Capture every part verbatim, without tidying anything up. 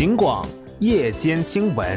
警广夜间新闻。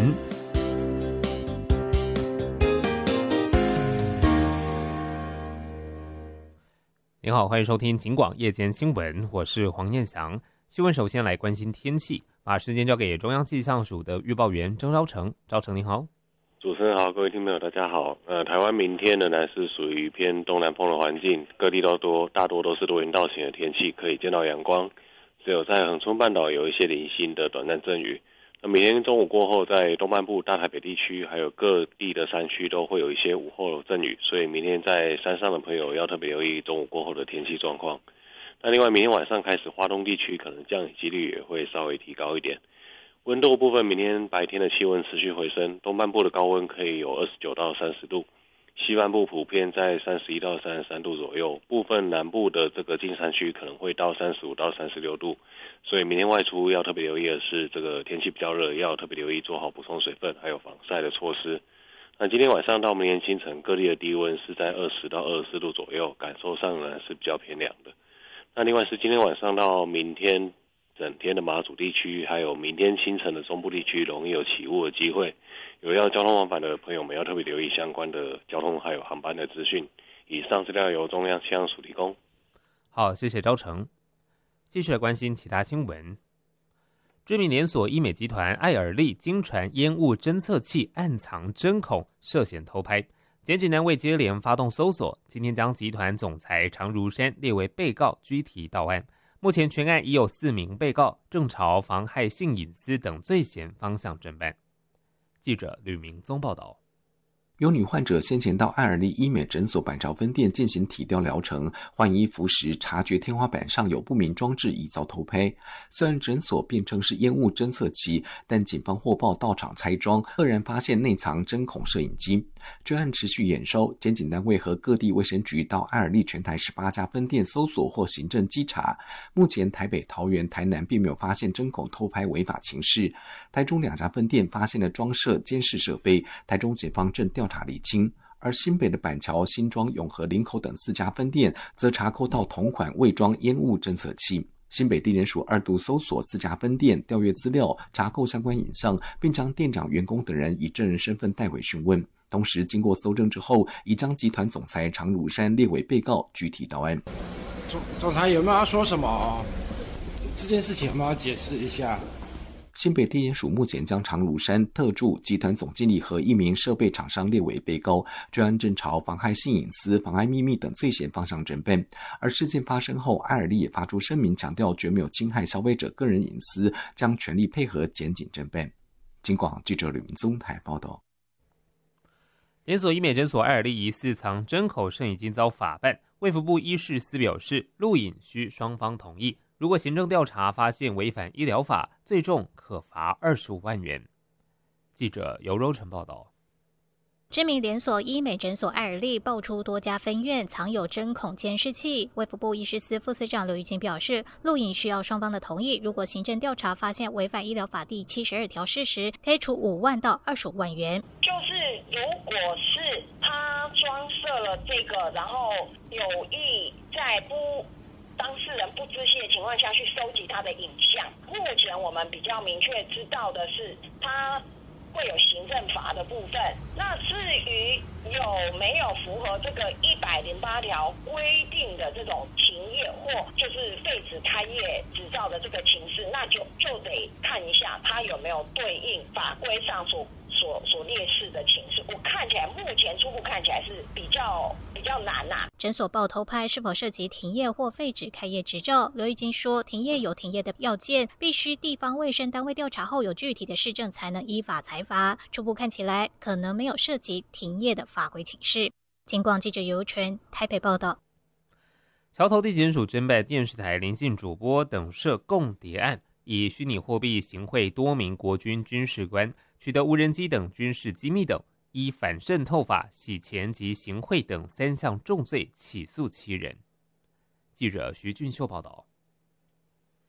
您好，欢迎收听警广夜间新闻，我是黄彦翔。新闻首先来关心天气，把时间交给中央气象署的预报员郑昭成。昭成，你好。 主持人好，各位听众朋友大家好。呃，台湾明天仍然是属于偏东南风的环境，各地都多大多都是多云到晴的天气，可以见到阳光。只有在恒春半岛有一些零星的短暂阵雨。那明天中午过后，在东半部、大台北地区还有各地的山区都会有一些午后阵雨，所以明天在山上的朋友要特别留意中午过后的天气状况。那另外，明天晚上开始，花东地区可能降雨几率也会稍微提高一点。温度部分，明天白天的气温持续回升，东半部的高温可以有二十九到三十度，西半部普遍在三十一到三十三度左右，部分南部的这个近山区可能会到三十五到三十六度，所以明天外出要特别留意的是，这个天气比较热，要特别留意做好补充水分还有防晒的措施。那今天晚上到明天清晨，各地的低温是在二十到二十四度左右，感受上呢是比较偏凉的。那另外是今天晚上到明天整天的马祖地区，还有明天清晨的中部地区容易有起雾的机会，有要交通往返的朋友们要特别留意相关的交通还有航班的资讯。以上资料由中央气象署提供。 好，谢谢昭成。继续来关心其他新闻。知名连锁医美集团爱尔利经传烟雾侦测器暗藏针孔，涉嫌偷拍。检警单位接连发动搜索，今天将集团总裁常如山列为被告，拘提到案。目前全案已有四名被告，正朝妨害性隐私等罪嫌方向侦办。记者吕明宗报道。 有女患者先前到爱尔利医美诊所板桥分店进行体雕疗程，换衣服时察觉天花板上有不明装置已遭偷拍。虽然诊所辩称是烟雾侦测器，但警方获报到场拆装，赫然发现内藏针孔摄影机。专案持续延烧，检警单位和各地卫生局到爱尔利全台十八家分店搜索或行政稽查。目前台北、桃园、台南并没有发现针孔偷拍违法情事，台中两家分店发现了装设监视设备，台中检方正调查厘清，而新北的板桥、新庄、永和、林口等四家分店则查扣到同款未装烟雾侦测器。新北地检署二度搜索四家分店，调阅资料，查扣相关影像，并将店长、员工等人以证人身份带回讯问。同时经过搜证之后，已将集团总裁常如山列为被告，具体到案。 总总裁有没有要说什么？这件事情有没有要解释一下？ 新北地检署目前将常如山、特助、集团总经理和一名设备厂商列为被告，专案正朝妨害性隐私、妨碍秘密等罪嫌方向侦办。而事件发生后，爱尔利也发出声明，强调绝没有侵害消费者个人隐私，将全力配合检警侦办。警广记者吕明宗台报道。 连锁医美诊所爱尔利疑似藏针孔摄影机遭法办，卫福部医事司表示，录影需双方同意。如果行政调查发现违反医疗法，最重可罚二十五万元。记者尤柔成报道。 知名连锁医美诊所爱尔利爆出多家分院藏有针孔监视器，卫福部医事司副司长刘玉金表示，录影需要双方的同意，如果行政调查发现违反医疗法第七十二条事实，可以处五万到二十五万元。 就是如果是他装设了这个，然后有意在不当事人不知悉的情况下去收集他的影像，目前我们比较明确知道的是，他会有行政罚的部分。那至于有没有符合这个一百零八条规定的这种停业或就是废止开业执照的这个情势，那就就得看一下他有没有对应法规上所所所列示的情势。我看起来目前初步看起来是比较比较难呐、啊。 诊所报偷拍是否涉及停业或废止开业执照？刘玉金说，停业有停业的要件，必须地方卫生单位调查后有具体的事证才能依法裁罚。初步看起来可能没有涉及停业的法规请示。警广记者尤纯台北报道。 桥头地检署侦办电视台林姓主播等涉共谍案，以虚拟货币行贿多名国军军事官，取得无人机等军事机密等，依反渗透法、洗钱及行贿等三项重罪起诉七人。记者徐俊秀报道。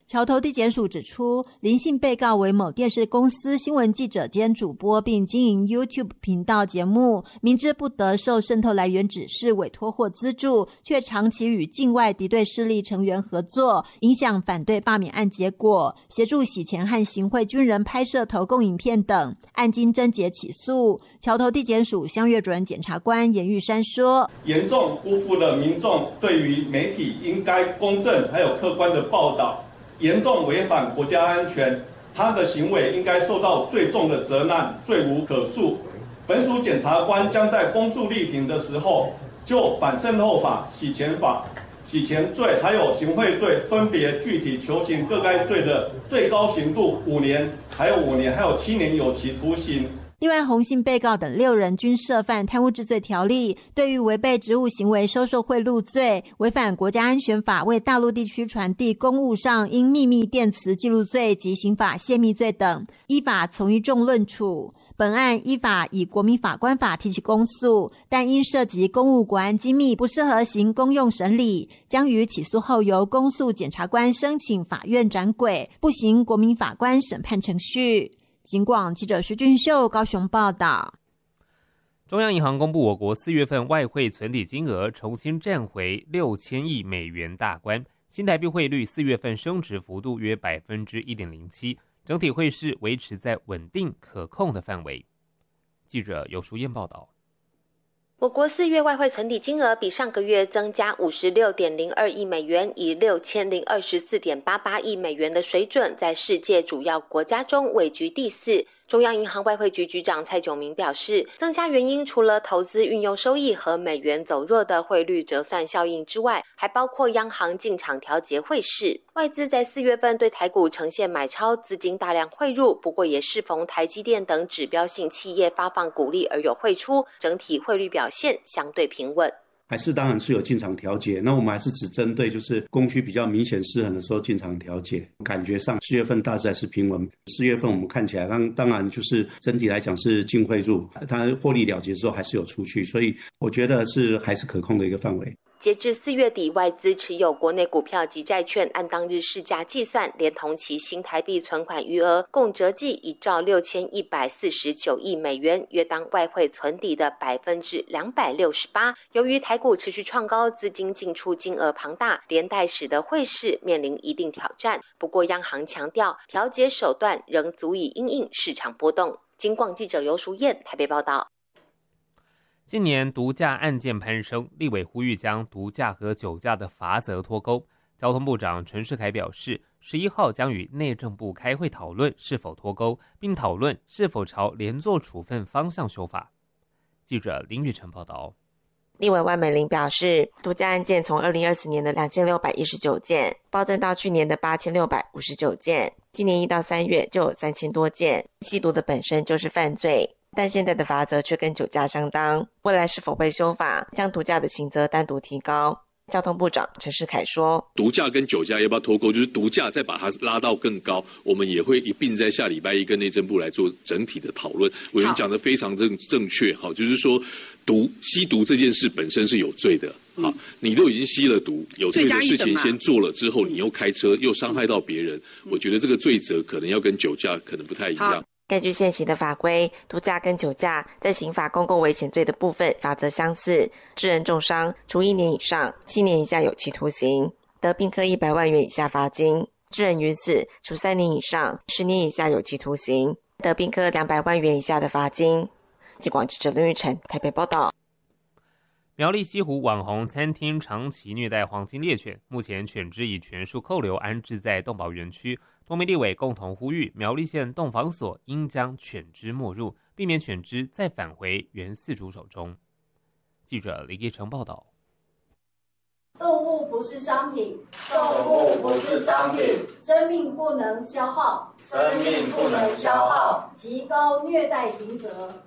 桥头地检署指出，林姓被告为某电视公司新闻记者兼主播，并经营 YouTube 频道节目，明知不得受渗透来源指示委托或资助，却长期与境外敌对势力成员合作，影响反对罢免案结果，协助洗钱和行贿军人拍摄投供影片等，案经侦结起诉。桥头地检署乡岳主任检察官严玉山说， 严重辜负了民众对于媒体应该公正还有客观的报道，严重违反国家安全，他的行为应该受到最重的责难，罪无可恕。本署检察官将在公诉力庭的时候，就反渗透法、洗钱法、洗钱罪还有行贿罪，分别具体求刑各该罪的最高刑度五年，还有五年，还有七年有期徒刑。 另外，洪姓被告等六人均涉犯贪污治罪条例，对于违背职务行为收受贿赂罪、违反国家安全法为大陆地区传递公务上因秘密电磁记录罪及刑法泄密罪等，依法从一重论处。本案依法以国民法官法提起公诉，但因涉及公务国安机密，不适合行公用审理，将于起诉后由公诉检察官申请法院转轨，不行国民法官审判程序。警广记者徐俊秀高雄报道。 中央银行公布我国四月份外汇存底金额重新站回六千亿美元大关，新台币汇率四月份升值幅度约 百分之一点零七， 整体汇市维持在稳定可控的范围。记者尤淑燕报道。 我国四月外汇存底金额比上个月增加 五十六点零二亿美元，以 六千零二十四点八八亿美元的水准，在世界主要国家中位居第四。中央银行外汇局局长蔡炯明表示，增加原因除了投资运用收益和美元走弱的汇率折算效应之外，还包括央行进场调节汇市。外资在四月份对台股呈现买超，资金大量汇入，不过也适逢台积电等指标性企业发放股利而有汇出，整体汇率表现相对平稳。 还是当然是有进场调节，那我们还是只针对就是供需比较明显失衡的时候进场调节。感觉上四月份大致还是平稳，四月份我们看起来当当然就是整体来讲是净汇入，它获利了结之后还是有出去，所以我觉得是还是可控的一个范围。 截至四月底，外资持有国内股票及债券，按当日市价计算，连同其新台币存款余额，共折计一兆六千一百四十九亿美元，约当外汇存底的百分之两百六十八。由于台股持续创高，资金进出金额庞大，连带使得汇市面临一定挑战。不过，央行强调，调节手段仍足以因应市场波动。警广记者尤淑燕台北报道。 近年毒驾案件攀升，立委呼吁将毒驾和酒驾的罚则脱钩。交通部长陈世凯表示，十一号将与内政部开会讨论是否脱钩，并讨论是否朝连坐处分方向修法。记者林玉成报道。 立委万美玲表示，毒驾案件从二零二四年的两千六百一十九件暴增到去年的八千六百五十九件，今年一到三月就有三千多件。吸毒的本身就是犯罪，但现在的罚则却跟酒驾相当，未来是否会修法，将毒驾的刑责单独提高？交通部长陈世凯说， 毒驾跟酒驾要不要脱钩，就是毒驾再把它拉到更高，我们也会一并在下礼拜一跟内政部来做整体的讨论。委员讲得非常正正确，好，就是说毒吸毒这件事本身是有罪的，好，你都已经吸了毒，有罪的事情先做了之后，你又开车又伤害到别人，我觉得这个罪责可能要跟酒驾可能不太一样。 根据现行的法规，毒驾跟酒驾在刑法公共危险罪的部分法则相似，致人重伤，处一年以上七年以下有期徒刑；得并科一百万元以下罚金；致人于死，处三年以上十年以下有期徒刑；得并科两百万元以下的罚金。记广记者林玉成台北报道。 苗栗西湖网红餐厅长期虐待黄金猎犬，目前犬只已全数扣留安置在动保园区。多名立委共同呼吁苗栗县动防所应将犬只没入，避免犬只再返回原饲主手中。记者林义成报道。 动物不是商品，动物不是商品，生命不能消耗，生命不能消耗，提高虐待刑责，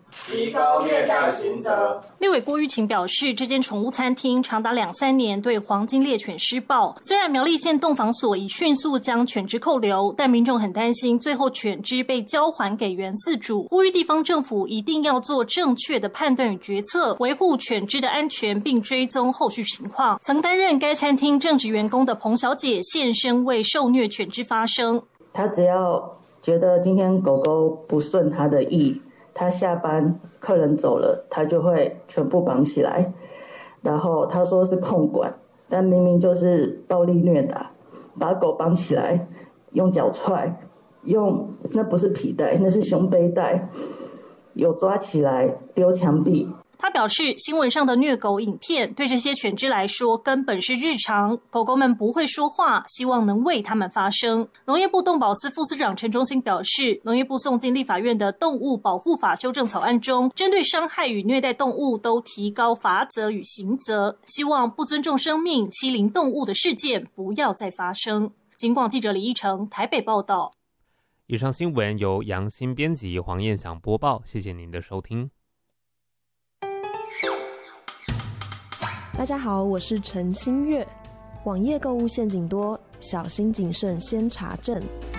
提高虐待刑责。 立委郭玉琴表示，这间宠物餐厅长达两三年对黄金猎犬施暴，虽然苗栗县动防所已迅速将犬只扣留，但民众很担心最后犬只被交还给原饲主，呼吁地方政府一定要做正确的判断与决策，维护犬只的安全，并追踪后续情况。曾担任该餐厅正职员工的彭小姐现身为受虐犬只发声。 她只要觉得今天狗狗不顺她的意，他下班客人走了，他就会全部绑起来，然后他说是控管，但明明就是暴力虐打，把狗绑起来，用脚踹，用那不是皮带，那是胸背带，有抓起来丢墙壁。 他表示，新闻上的虐狗影片对这些犬只来说根本是日常，狗狗们不会说话，希望能为它们发声。农业部动保司副司长陈忠兴表示，农业部送进立法院的动物保护法修正草案中，针对伤害与虐待动物都提高罚则与刑责，希望不尊重生命、欺凌动物的事件不要再发生。警广记者李义成台北报道。 以上新闻由杨新编辑，黄燕祥播报，谢谢您的收听。 大家好，我是陈新月。网页购物陷阱多，小心谨慎先查证。